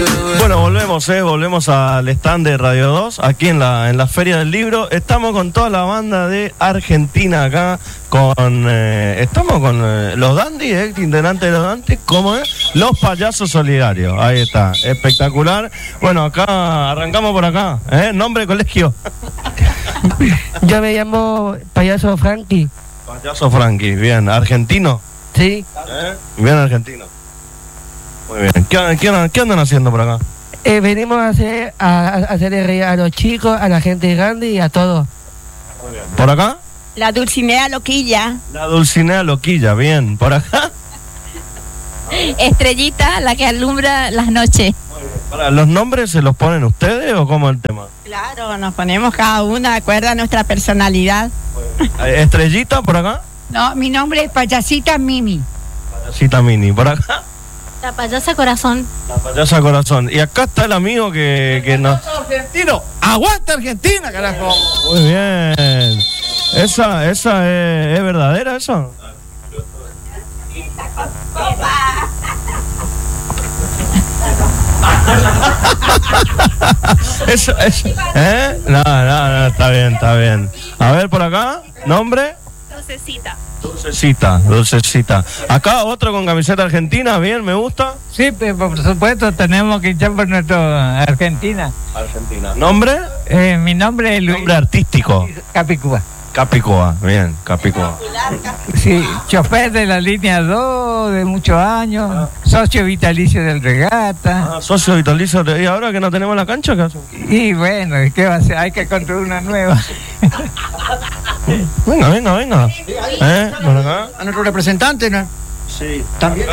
Bueno, volvemos al stand de Radio 2, aquí en la Feria del Libro. Estamos con toda la banda de Argentina acá, estamos con los Dandy, integrantes de los Dandy, ¿cómo es? Los Payasos Solidarios, ahí está, espectacular. Bueno, acá, arrancamos por acá, nombre, colegio. Yo me llamo Payaso Frankie. Payaso Frankie, bien, ¿argentino? Sí. Bien argentino. Muy bien. ¿Qué andan haciendo por acá? Venimos a hacerle reír a los chicos, a la gente grande y a todos. Muy bien. ¿Por acá? La Dulcinea Loquilla. La Dulcinea Loquilla, bien. ¿Por acá? Estrellita, la que alumbra las noches. Para, ¿los nombres se los ponen ustedes o cómo es el tema? Claro, nos ponemos cada una de acuerdo a nuestra personalidad. ¿Estrellita por acá? No, mi nombre es Payasita Mimi. Payasita Mini. ¿Por acá? La Payasa Corazón. La Payasa Corazón. Y acá está el amigo que nos... ¡Argentino! ¡Aguanta Argentina, carajo! Muy bien. ¿Esa es verdadera, eso? Eso, no, está bien. A ver, por acá, ¿nombre? Dulcecita. Acá otro con camiseta argentina, bien, me gusta. Sí, por supuesto, tenemos que echar por nuestra Argentina. ¿Nombre? Mi nombre es Luis. Nombre artístico. Capicúa, bien, Capicúa. Sí, chofer de la línea 2 de muchos años, socio vitalicio del Regata. Socio vitalicio, ¿y ahora que no tenemos la cancha? ¿Qué hacen? Y bueno, ¿qué va a hacer? Hay que construir una nueva. Venga. ¿Por acá? A nuestro representante, ¿no? Sí. También.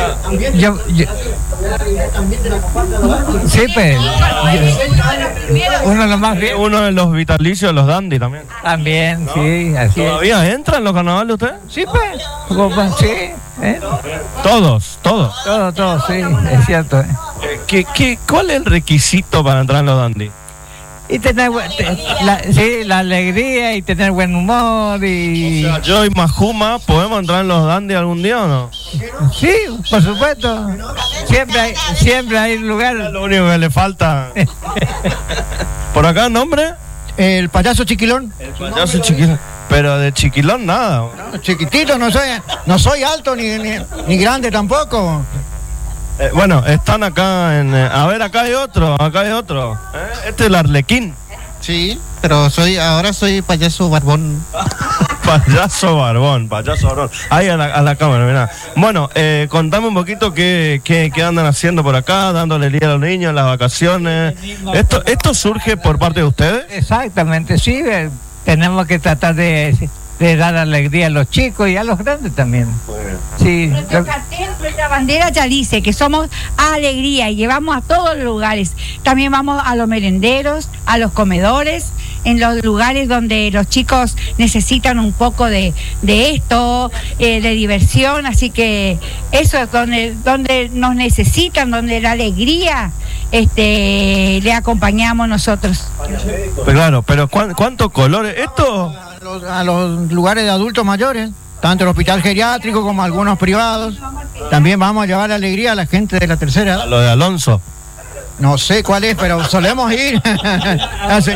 Sí, pues. Uno de los más bien. Uno de los vitalicios de los Dandy también. También, ¿no? Sí, así es. ¿Todavía entran los carnavales ustedes? Sí, pues. Sí. Todos. Todo, sí, es cierto. ¿Cuál es el requisito para entrar en los Dandy? Y tener la alegría y tener buen humor y... O sea, yo y Majuma, ¿podemos entrar en los Dandy algún día o no? Sí, por supuesto. Siempre hay lugar. Es lo único que le falta. ¿Por acá nombre? El Payaso Chiquilón. El Payaso Chiquilón. Pero de chiquilón nada. No, chiquitito, no soy alto ni grande tampoco. Bueno, están acá a ver, acá hay otro. Este es el Arlequín. Sí, pero ahora soy Payaso Barbón. Payaso Barbón. Ahí a la cámara, mirá. Bueno, contame un poquito qué andan haciendo por acá, dándole día a los niños en las vacaciones. ¿Esto surge por parte de ustedes? Exactamente, sí. Tenemos que tratar de dar alegría a los chicos y a los grandes también. Sí. Nuestro cartel, nuestra bandera ya dice que somos alegría y llevamos a todos los lugares. También vamos a los merenderos, a los comedores, en los lugares donde los chicos necesitan un poco de esto, de diversión. Así que eso es donde nos necesitan, donde la alegría le acompañamos nosotros. Claro, pero ¿cuántos colores? Esto... A los lugares de adultos mayores, tanto el hospital geriátrico como algunos privados. También vamos a llevar alegría a la gente de la tercera edad. A lo de Alonso. No sé cuál es, pero solemos ir. A lo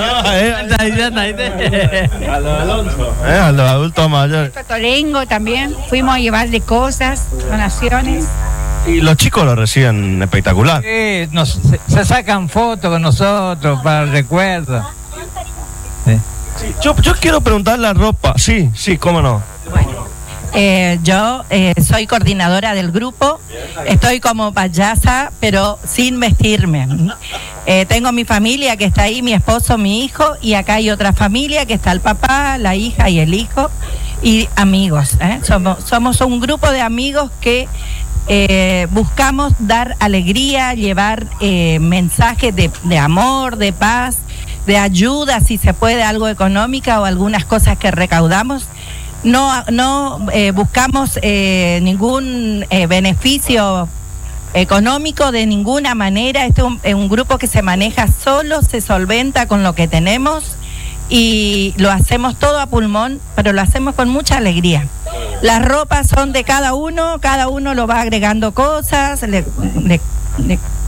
de Alonso. A los adultos mayores. Tolengo también, fuimos a llevarle cosas, donaciones. Y los chicos lo reciben espectacular. Sí, se sacan fotos con nosotros para el recuerdo. Sí. Sí, yo quiero preguntar la ropa. Sí, cómo no. Bueno, yo soy coordinadora del grupo. Estoy como payasa, pero sin vestirme. Tengo mi familia que está ahí, mi esposo, mi hijo, y acá hay otra familia que está el papá, la hija y el hijo, y amigos. Somos un grupo de amigos que buscamos dar alegría, llevar mensajes de amor, de paz, de ayuda, si se puede, algo económica o algunas cosas que recaudamos. No buscamos ningún beneficio económico de ninguna manera. Este es un grupo que se maneja solo, se solventa con lo que tenemos y lo hacemos todo a pulmón, pero lo hacemos con mucha alegría. Las ropas son de cada uno lo va agregando cosas,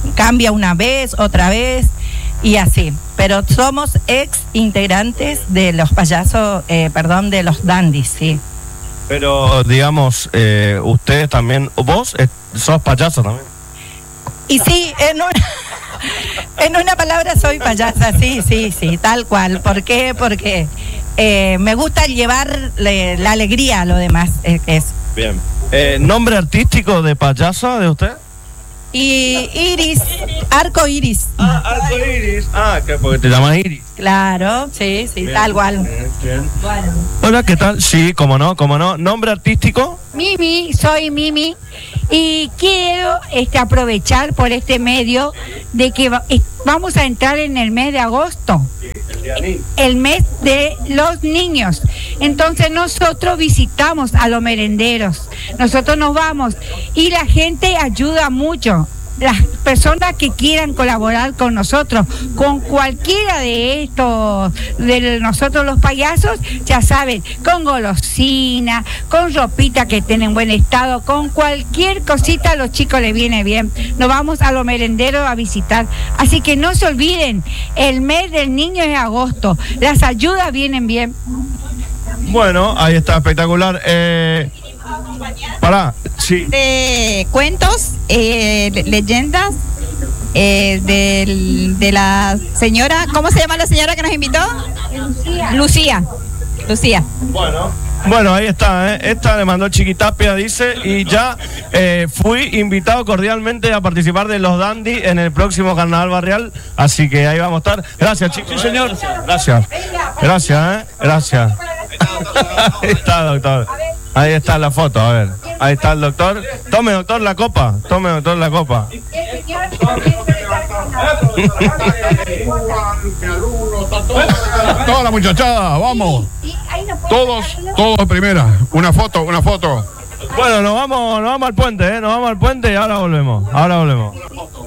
cambia una vez, otra vez y así. Pero somos ex integrantes de los payasos, de los dandies, sí. Pero, digamos, ustedes también, vos sos payaso también. Y sí, en una palabra soy payasa, sí, tal cual. ¿Por qué? Porque me gusta llevar la alegría a lo demás. Bien. ¿Nombre artístico de payasa de usted? Y Iris, Arco Iris. Ah, Arco Iris. Ah, porque te llamas Iris. Claro, sí, Bien, tal cual. Bien. Bueno. Hola, ¿qué tal? Sí, cómo no. ¿Nombre artístico? Mimi, soy Mimi y quiero aprovechar por este medio de que vamos a entrar en el mes de agosto, el mes de los niños. Entonces nosotros visitamos a los merenderos, nosotros nos vamos y la gente ayuda mucho. Las personas que quieran colaborar con nosotros, con cualquiera de estos, de nosotros los payasos, ya saben, con golosina, con ropita que estén en buen estado, con cualquier cosita a los chicos les viene bien. Nos vamos a los merenderos a visitar. Así que no se olviden, el mes del niño es agosto, las ayudas vienen bien. Bueno, ahí está, espectacular. Sí. De cuentos, leyendas, de la señora, ¿cómo se llama la señora que nos invitó? Lucía. Bueno, ahí está, esta le mandó Chiquitapia, dice, y ya fui invitado cordialmente a participar de los Dandy en el próximo Carnaval Barrial, así que ahí vamos a estar. Gracias, chicos. Sí, señor. Gracias. Gracias. Ahí está, doctor. Ahí está la foto, a ver. Ahí está el doctor. Tome, doctor, la copa. Toda la muchachada, vamos. Todos de primera. Una foto. Bueno, nos vamos al puente, Nos vamos al puente y ahora volvemos.